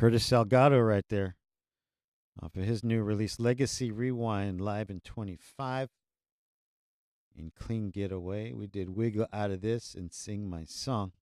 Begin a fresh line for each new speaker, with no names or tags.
Curtis Salgado right there. Off of his new release, Legacy Rewind, live in 25. In Clean Getaway, we did Wiggle Out of This and Sing My Song.